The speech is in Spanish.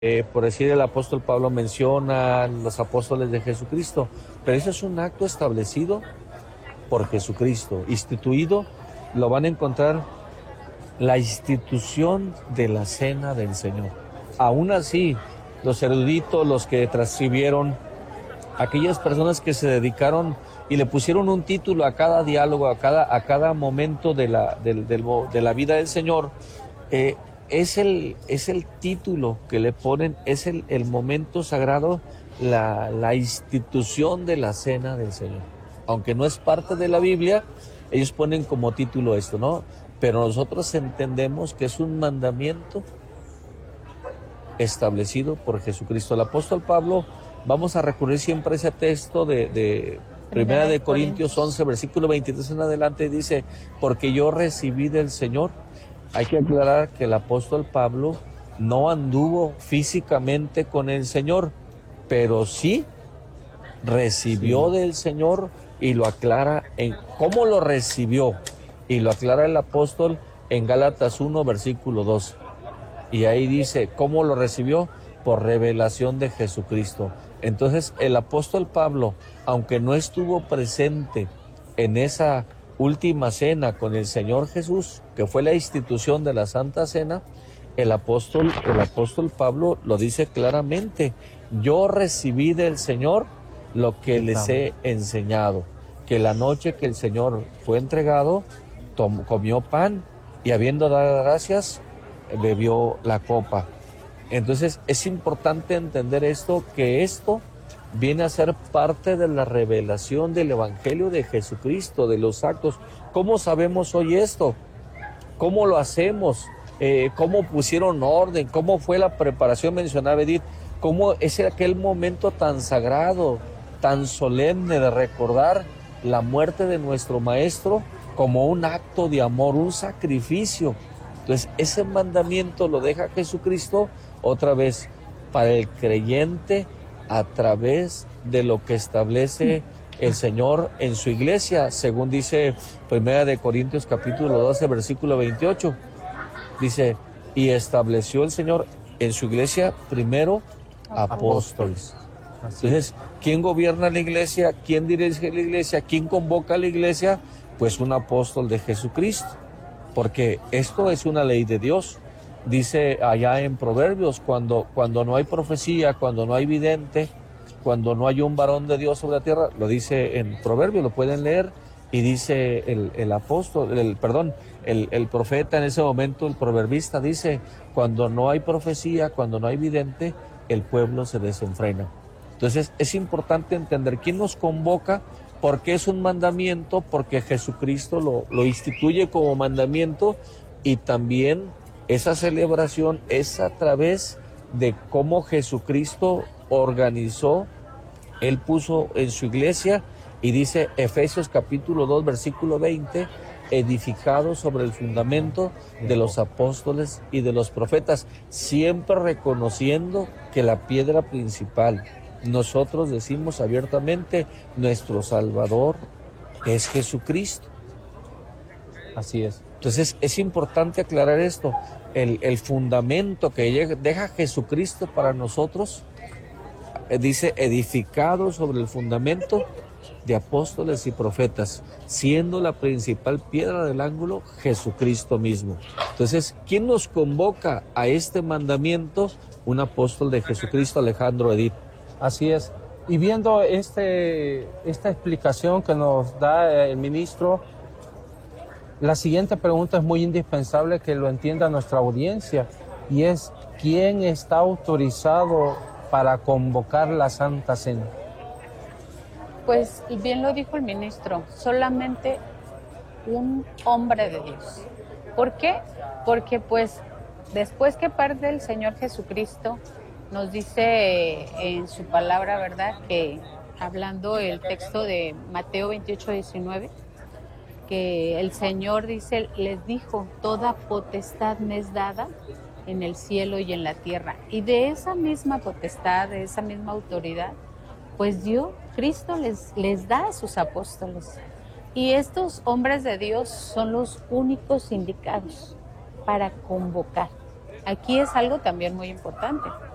Por decir, el apóstol Pablo menciona los apóstoles de Jesucristo, pero eso es un acto establecido por Jesucristo, instituido. Lo van a encontrar la institución de la cena del Señor. Aún así, los eruditos, los que transcribieron, aquellas personas que se dedicaron y le pusieron un título a cada diálogo, a cada momento de la vida del Señor, eh, es el título que le ponen, es el momento sagrado, la institución de la cena del Señor. Aunque no es parte de la Biblia, ellos ponen como título esto, ¿no? Pero nosotros entendemos que es un mandamiento establecido por Jesucristo. El apóstol Pablo, vamos a recurrir siempre a ese texto de Primera de Corintios 11, versículo 23 en adelante, dice, porque yo recibí del Señor. Hay que aclarar que el apóstol Pablo no anduvo físicamente con el Señor, pero sí recibió del Señor, y lo aclara en cómo lo recibió, y lo aclara el apóstol en Gálatas 1, versículo 2. Y ahí dice, ¿cómo lo recibió? Por revelación de Jesucristo. Entonces, el apóstol Pablo, aunque no estuvo presente en esa última cena con el Señor Jesús, que fue la institución de la Santa Cena, el apóstol Pablo lo dice claramente, yo recibí del Señor lo que les he enseñado, que la noche que el Señor fue entregado, comió pan y habiendo dado gracias, bebió la copa. Entonces es importante entender esto, que esto viene a ser parte de la revelación del Evangelio de Jesucristo, de los actos. ¿Cómo sabemos hoy esto? ¿Cómo lo hacemos? ¿Cómo pusieron orden? ¿Cómo fue la preparación? Mencionaba Edith, ¿cómo es aquel momento tan sagrado, tan solemne de recordar la muerte de nuestro Maestro como un acto de amor, un sacrificio? Entonces, ese mandamiento lo deja Jesucristo otra vez para el creyente a través de lo que establece el Señor en su iglesia, según dice Primera de Corintios capítulo 12, versículo 28. Dice, y estableció el Señor en su iglesia primero apóstoles. Entonces, ¿quién gobierna la iglesia? ¿Quién dirige la iglesia? ¿Quién convoca a la iglesia? Pues un apóstol de Jesucristo, porque esto es una ley de Dios. Dice allá en Proverbios, cuando no hay profecía, cuando no hay vidente, cuando no hay un varón de Dios sobre la tierra, lo dice en Proverbios, lo pueden leer, y dice el apóstol, el profeta en ese momento, el proverbista dice, cuando no hay profecía, cuando no hay vidente, el pueblo se desenfrena. Entonces es importante entender quién nos convoca, porque es un mandamiento, porque Jesucristo lo instituye como mandamiento, y también esa celebración es a través de cómo Jesucristo organizó, Él puso en su iglesia, y dice Efesios capítulo 2, versículo 20, edificado sobre el fundamento de los apóstoles y de los profetas, siempre reconociendo que la piedra principal, nosotros decimos abiertamente, nuestro Salvador es Jesucristo. Así es. Entonces es importante aclarar esto, el fundamento que deja Jesucristo para nosotros, dice edificado sobre el fundamento de apóstoles y profetas, siendo la principal piedra del ángulo Jesucristo mismo. Entonces, ¿quién nos convoca a este mandamiento? Un apóstol de Jesucristo, Alejandro, Edith. Así es. Y viendo esta explicación que nos da el ministro, la siguiente pregunta es muy indispensable que lo entienda nuestra audiencia, y es, ¿quién está autorizado para convocar la Santa Cena? Pues bien lo dijo el ministro, solamente un hombre de Dios. ¿Por qué? Porque pues después que parte el Señor Jesucristo, nos dice en su palabra, ¿verdad? Que hablando el texto de Mateo 28, 19, que el Señor dice, les dijo, toda potestad me es dada en el cielo y en la tierra. Y de esa misma potestad, de esa misma autoridad, pues Cristo les da a sus apóstoles. Y estos hombres de Dios son los únicos indicados para convocar. Aquí es algo también muy importante.